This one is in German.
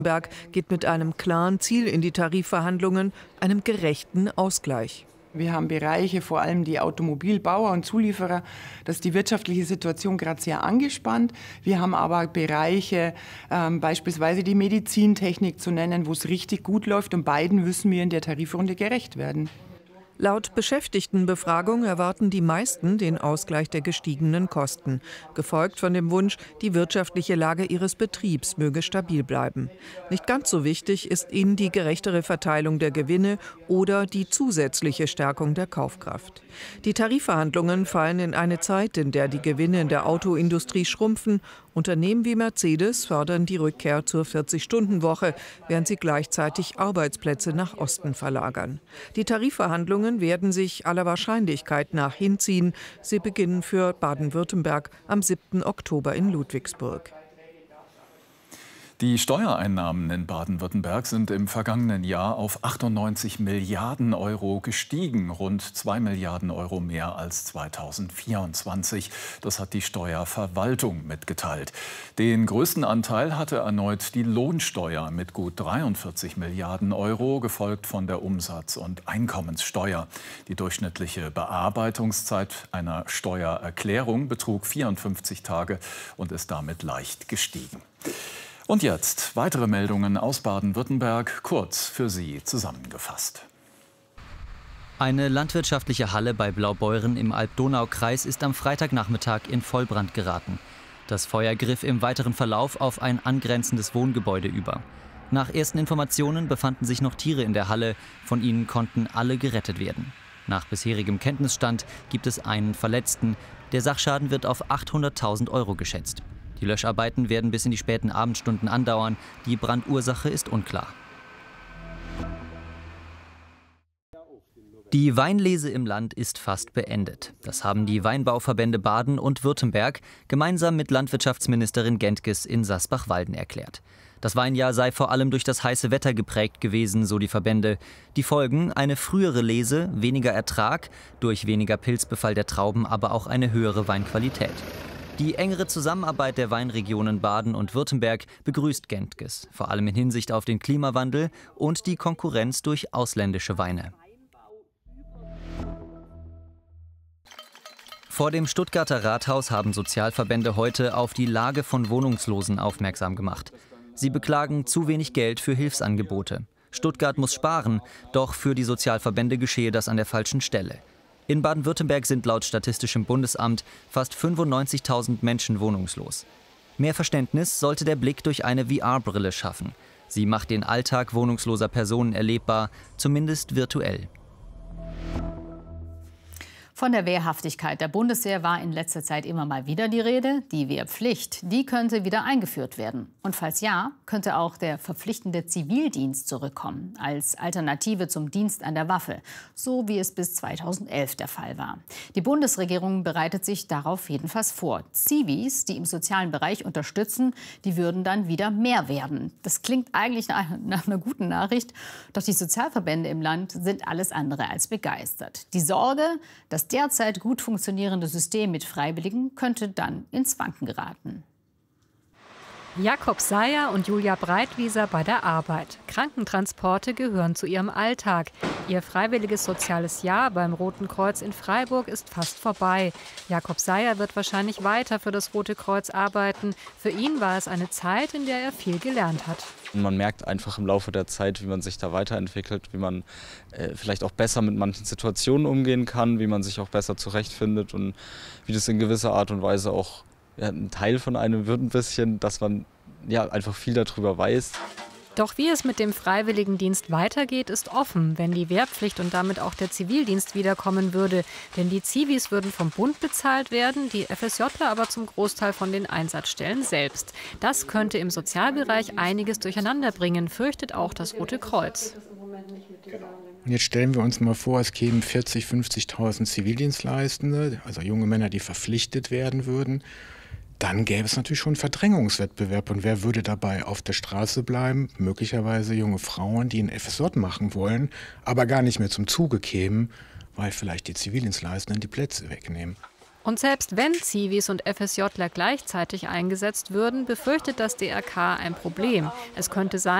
Baden-Württemberg geht mit einem klaren Ziel in die Tarifverhandlungen, einem gerechten Ausgleich. Wir haben Bereiche, vor allem die Automobilbauer und Zulieferer, da ist die wirtschaftliche Situation gerade sehr angespannt. Wir haben aber Bereiche, beispielsweise die Medizintechnik zu nennen, wo es richtig gut läuft, und beiden müssen wir in der Tarifrunde gerecht werden. Laut Beschäftigtenbefragung erwarten die meisten den Ausgleich der gestiegenen Kosten, gefolgt von dem Wunsch, die wirtschaftliche Lage ihres Betriebs möge stabil bleiben. Nicht ganz so wichtig ist ihnen die gerechtere Verteilung der Gewinne oder die zusätzliche Stärkung der Kaufkraft. Die Tarifverhandlungen fallen in eine Zeit, in der die Gewinne in der Autoindustrie schrumpfen. Unternehmen wie Mercedes fördern die Rückkehr zur 40-Stunden-Woche, während sie gleichzeitig Arbeitsplätze nach Osten verlagern. Die Tarifverhandlungen werden sich aller Wahrscheinlichkeit nach hinziehen. Sie beginnen für Baden-Württemberg am 7. Oktober in Ludwigsburg. Die Steuereinnahmen in Baden-Württemberg sind im vergangenen Jahr auf 98 Milliarden Euro gestiegen, rund 2 Milliarden Euro mehr als 2024. Das hat die Steuerverwaltung mitgeteilt. Den größten Anteil hatte erneut die Lohnsteuer mit gut 43 Milliarden Euro, gefolgt von der Umsatz- und Einkommenssteuer. Die durchschnittliche Bearbeitungszeit einer Steuererklärung betrug 54 Tage und ist damit leicht gestiegen. Und jetzt weitere Meldungen aus Baden-Württemberg, kurz für Sie zusammengefasst. Eine landwirtschaftliche Halle bei Blaubeuren im Alb-Donau-Kreis ist am Freitagnachmittag in Vollbrand geraten. Das Feuer griff im weiteren Verlauf auf ein angrenzendes Wohngebäude über. Nach ersten Informationen befanden sich noch Tiere in der Halle, von ihnen konnten alle gerettet werden. Nach bisherigem Kenntnisstand gibt es einen Verletzten. Der Sachschaden wird auf 800.000 Euro geschätzt. Die Löscharbeiten werden bis in die späten Abendstunden andauern. Die Brandursache ist unklar. Die Weinlese im Land ist fast beendet. Das haben die Weinbauverbände Baden und Württemberg gemeinsam mit Landwirtschaftsministerin Gentges in Sasbach-Walden erklärt. Das Weinjahr sei vor allem durch das heiße Wetter geprägt gewesen, so die Verbände. Die Folgen: eine frühere Lese, weniger Ertrag, durch weniger Pilzbefall der Trauben, aber auch eine höhere Weinqualität. Die engere Zusammenarbeit der Weinregionen Baden und Württemberg begrüßt Gentges, vor allem in Hinsicht auf den Klimawandel und die Konkurrenz durch ausländische Weine. Vor dem Stuttgarter Rathaus haben Sozialverbände heute auf die Lage von Wohnungslosen aufmerksam gemacht. Sie beklagen zu wenig Geld für Hilfsangebote. Stuttgart muss sparen, doch für die Sozialverbände geschehe das an der falschen Stelle. In Baden-Württemberg sind laut Statistischem Bundesamt fast 95.000 Menschen wohnungslos. Mehr Verständnis sollte der Blick durch eine VR-Brille schaffen. Sie macht den Alltag wohnungsloser Personen erlebbar, zumindest virtuell. Von der Wehrhaftigkeit der Bundeswehr war in letzter Zeit immer mal wieder die Rede. Die Wehrpflicht, die könnte wieder eingeführt werden. Und falls ja, könnte auch der verpflichtende Zivildienst zurückkommen, als Alternative zum Dienst an der Waffe, so wie es bis 2011 der Fall war. Die Bundesregierung bereitet sich darauf jedenfalls vor. Zivis, die im sozialen Bereich unterstützen, die würden dann wieder mehr werden. Das klingt eigentlich nach einer guten Nachricht, doch die Sozialverbände im Land sind alles andere als begeistert. Die Sorge, das derzeit gut funktionierende System mit Freiwilligen könnte dann ins Wanken geraten. Jakob Seyer und Julia Breitwieser bei der Arbeit. Krankentransporte gehören zu ihrem Alltag. Ihr freiwilliges soziales Jahr beim Roten Kreuz in Freiburg ist fast vorbei. Jakob Seyer wird wahrscheinlich weiter für das Rote Kreuz arbeiten. Für ihn war es eine Zeit, in der er viel gelernt hat. Man merkt einfach im Laufe der Zeit, wie man sich da weiterentwickelt, wie man vielleicht auch besser mit manchen Situationen umgehen kann, wie man sich auch besser zurechtfindet und wie das in gewisser Art und Weise auch ein Teil von einem wird ein bisschen, dass man einfach viel darüber weiß. Doch wie es mit dem Freiwilligendienst weitergeht, ist offen, wenn die Wehrpflicht und damit auch der Zivildienst wiederkommen würde. Denn die Zivis würden vom Bund bezahlt werden, die FSJler aber zum Großteil von den Einsatzstellen selbst. Das könnte im Sozialbereich einiges durcheinander bringen, fürchtet auch das Rote Kreuz. Jetzt stellen wir uns mal vor, es kämen 40.000, 50.000 Zivildienstleistende, also junge Männer, die verpflichtet werden würden. Dann gäbe es natürlich schon einen Verdrängungswettbewerb. Und wer würde dabei auf der Straße bleiben? Möglicherweise junge Frauen, die einen FSJ machen wollen, aber gar nicht mehr zum Zuge kämen, weil vielleicht die Zivildienstleistenden die Plätze wegnehmen. Und selbst wenn Zivis und FSJler gleichzeitig eingesetzt würden, befürchtet das DRK ein Problem. Es könnte sein,